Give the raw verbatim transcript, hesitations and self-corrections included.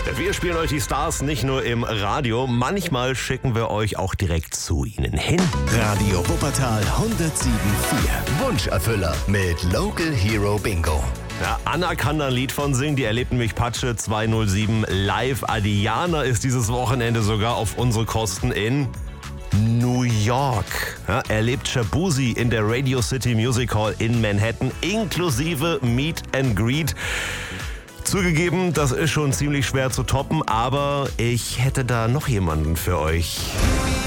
Wir spielen euch die Stars nicht nur im Radio, manchmal schicken wir euch auch direkt zu ihnen hin. Radio Wuppertal hundertsieben Komma vier. Wunscherfüller mit Local Hero Bingo. Ja, Anna kann da ein Lied von singen, die erlebten mich Patsche zweihundertsieben live. Adiana ist dieses Wochenende sogar auf unsere Kosten in New York. Ja, erlebt Shabuzi in der Radio City Music Hall in Manhattan, inklusive Meet and Greet. Zugegeben, das ist schon ziemlich schwer zu toppen, aber ich hätte da noch jemanden für euch.